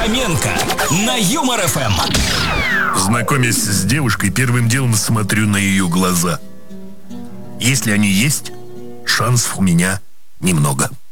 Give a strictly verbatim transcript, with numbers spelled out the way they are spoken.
Фоменко на Юмор эф эм. Знакомясь с девушкой, первым делом смотрю на ее глаза. Если они есть, шансов у меня немного.